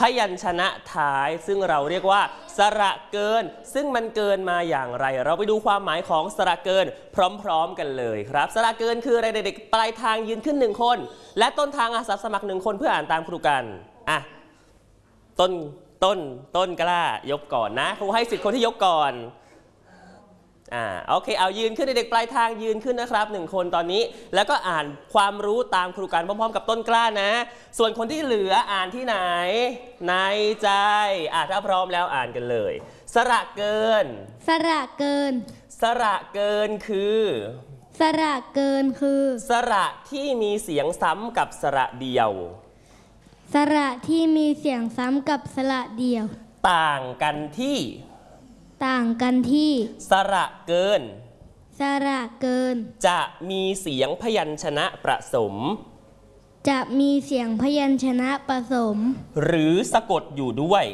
ยัญชนะท้ายซึ่งเราเรียกว่าสระเกินซึ่งมันเกินมาอย่างไรเราไปดูความหมายของสระเกินพร้อมๆกันเลยครับสระเกินคืออะไรเด็กๆปลายทางยืนขึ้น1คนและต้นทางอาสาสมัคร1คนเพื่ออ่านตามครูกันอ่ะต้นกล้ายกก่อนนะครูให้สิทธิ์คนที่ยกก่อนโอเคเอายืนขึ้นเด็กๆปลายทางยืนขึ้นนะครับ1คนตอนนี้แล้วก็อ่านความรู้ตามครูกันพร้อมๆกับต้นกล้านะส่วนคนที่เหลืออ่านที่ไหนในใจถ้าพร้อมแล้วอ่านกันเลยสระเกินสระเกินสระเกินคือสระเกินคือสระที่มีเสียงซ้ำกับสระเดียวสระที่มีเสียงซ้ำกับสระเดียวต่างกันที่สระเกินสระเกินจะมีเสียงพยัญชนะผสมจะมีเสียงพยัญชนะผสมหรือสะกดอยู่ด้วย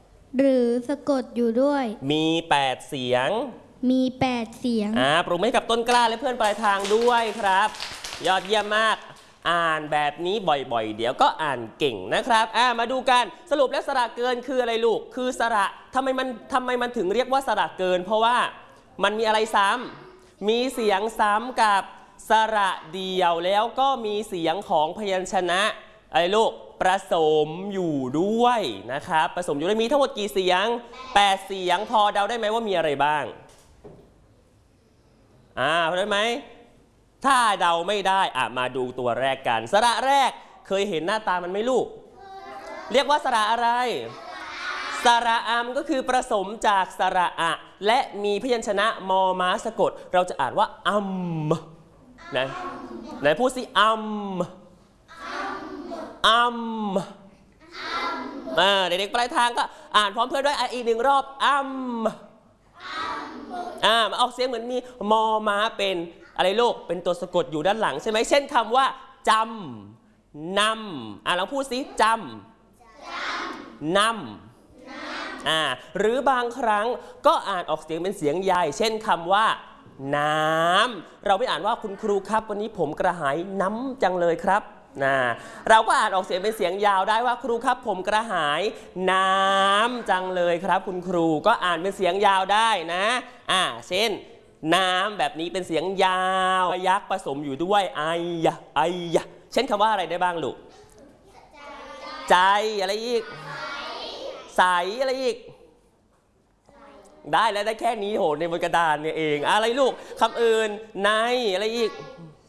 มี8เสียงปรบมือให้กับต้นกล้าและเพื่อนปลายทางด้วยครับยอดเยี่ยมมากอ่านแบบนี้บ่อยๆเดี๋ยวก็อ่านเก่งนะครับมาดูกันสรุปแล้วสระเกินคืออะไรลูกคือสระทำไมมันถึงเรียกว่าสระเกินเพราะว่ามันมีอะไรซ้ำมีเสียงซ้ำกับสระเดียวแล้วก็มีเสียงของพยัญชนะอะไรลูกผสมอยู่ด้วยนะครับผสมอยู่ด้วยมีทั้งหมดกี่เสียง8เสียงพอเดาได้ไหมว่ามีอะไรบ้างพอได้ไหมถ้าเดาไม่ได้มาดูตัวแรกกันสระแรกเคยเห็นหน้าตามันไหมลูกเรียกว่าสระอะไรสระอัมก็คือผสมจากสระอะและมีพยัญชนะมอม้าสะกดเราจะอ่านว่าอัมนะไหนพูดสิอัมเด็กๆปลายทางก็อ่านพร้อมเพื่อนด้วยอีก1รอบอัมออกเสียงเหมือนมีมอม้าเป็นอะไรลูกเป็นตัวสะกดอยู่ด้านหลังใช่ไหมเช่นคำว่าจำนำลองพูดสิจำนำหรือบางครั้งก็อ่านออกเสียงเป็นเสียงใหญ่เช่นคำว่าน้ำเราไม่อ่านว่าคุณครูครับวันนี้ผมกระหายน้ำจังเลยครับเราก็อ่านออกเสียงเป็นเสียงยาวได้ว่าครูครับผมกระหายน้ำจังเลยครับคุณครูก็อ่านเป็นเสียงยาวได้นะเช่นน้ำแบบนี้เป็นเสียงยาวยักษ์ผสมอยู่ด้วยไอยะเช่นคำว่าอะไรได้บ้างลูกใจอะไรอีกใสอะไรอีกได้แล้วได้แค่นี้โหในบนกระดานเนี่ยเองอะไรลูกคำอื่นในอะไรอีก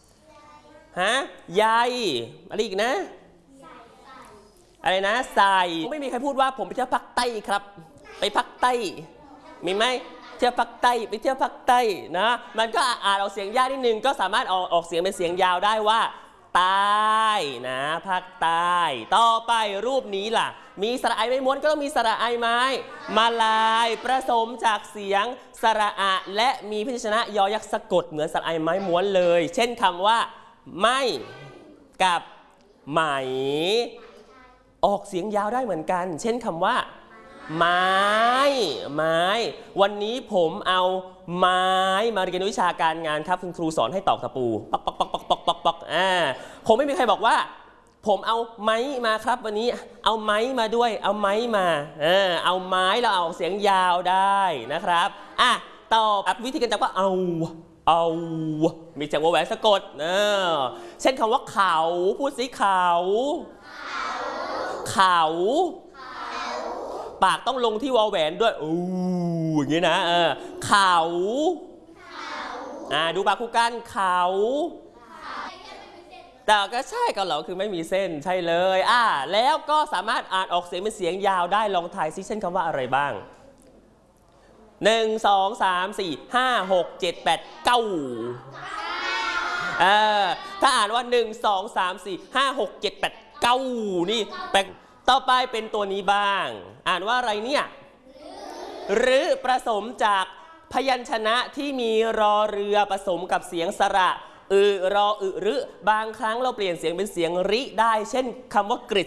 ใยอะไรอีกนะอะไรนะใส่ไม่มีใครพูดว่าผมไปเที่ยวภาคใต้ครับไปภาคใต้มีไหมเที่ยวภาคใต้ไปเที่ยวภาคใต้นะมันก็อ่านออกเสียงยากนิดนึงก็สามารถออกเสียงเป็นเสียงยาวได้ว่าใต้นะภาคใต้ต่อไปรูปนี้ล่ะมีสระไอไม้ม้วนก็ต้องมีสระไอไม้มาลายผสมจากเสียงสระอะและมีพยัญชนะยอยักษ์สะกดเหมือนสระไอไม้ม้วนเลยเช่นคำว่าไม่กับไหมออกเสียงยาวได้เหมือนกันเช่นคำว่าไม้วันนี้ผมเอาไม้มาเรียนวิชาการงานครับคุณครูสอนให้ตอกตะปูปักคงไม่มีใครบอกว่าผมเอาไม้มาครับวันนี้เอาไม้มาด้วยเอาไม้มาเอาไม้เราเอาเสียงยาวได้นะครับต่อวิธีการจำก็เอามีจากวอแหวนสะกดเช่นคำว่าเขาพูดสิเขาปากต้องลงที่วอแหวนด้วยอย่างนี้นะเขาดูปากคู่กันเขาแต่ก็ใช่กันเหรอคือไม่มีเส้นใช่เลยแล้วก็สามารถอ่านออกเสียงเป็นเสียงยาวได้ลองทายซิเช่นคำว่าอะไรบ้าง1 2 3 4 5 6 7 8 9ถ้าอ่านว่า1 2 3 4 5 6 7 8 9นี่แปลกต่อไปเป็นตัวนี้บ้างอ่านว่าอะไรเนี่ยหรือผสมจากพยัญชนะที่มีรอเรือผสมกับเสียงสระรอหรือบางครั้งเราเปลี่ยนเสียงเป็นเสียงริได้เช่นคำว่ากฤ